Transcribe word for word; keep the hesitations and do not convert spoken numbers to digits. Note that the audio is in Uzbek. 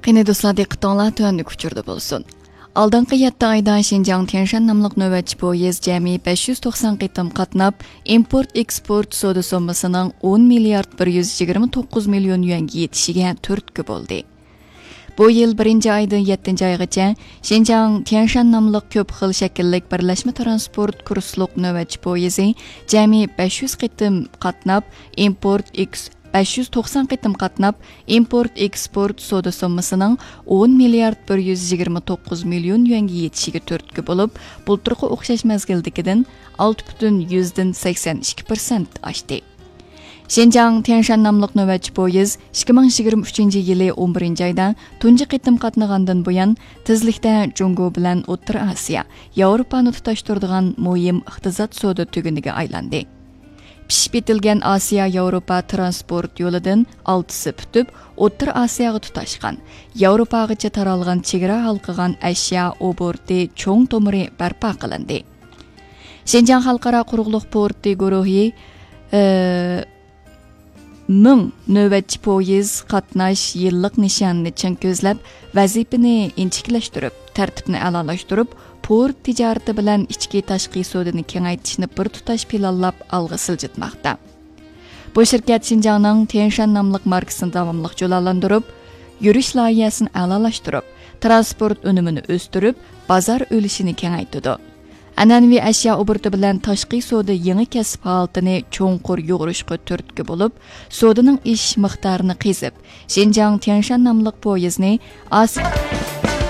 Qani do'stlar, diqqatinglar tuanlik uchurda bo'lsin. Aldınqı yetti ayda Şinjan Tianshan namlıq növbətçi poyez cəmi besh yuz to'qson qitim qatnab, import-eksport savdo sommasining o'n milliard bir yuz yigirma to'qqiz million yuanga yetishiga turtki bo'ldi. Bu yil birinchi aydan yettinchi oygacha Şinjan Tianshan namlıq ko'p xil shakllik birlashma transport kursliq növbətçi poyezi cəmi besh yuz qitim qatnab, import-eksport besh yuz to'qson qitim qatnab, import-eksport savdo sommasining o'n milliard bir yuz yigirma to'qqiz million yuanga yetishiga turtki bo'lib, bulturqi o'xshash mazgildikidan olti butun yuzdan sakson ikki persent oshdi. Şinjan Tianshan namlıq növbətçi poyez ikki ming yigirma uchinchi yili o'n birinchi oyda tunji qitim qatnagandan buyon tezlikda Jungo bilan O'rta Osiyo, Yevropani tutashtiradigan muhim iqtisod savdo tuguniga aylandi. Pishib etilgan Osiyo Yevropa transport yo'lidan oltisi putib, O'rta Osiyoga tutashgan, Yevropagacha taralgan chegara halqigan ashyo oborti cho'ng tomiri barpo qilindi. Şinjan xalqaro quruqliq porti guruhi ming navbatchi poyez qatnash yillik nishonini chin ko'zlab, vazifani inchiklashtirib, tartibni a'lolashtirib, port tijorati bilan ichki tashqi savdoni kengaytirishni bir tutash planlab olg'a siljitmoqda. Bu shirkat Şinjanning Tianshan namlıq markasini davomli jo'lantirib, yurish loyihasini a'lolashtirib, transport unumini o'stirib, bozor ulushini kengaytirdi. An'anaviy ashyo oborti bilan tashqi savdo yangi kasb holatini cho'nqur yo'g'irishga turtki bo'lib, savdoning ish miqdorini qezib, Şinjan Tianshan namlıq poyezni Osiyo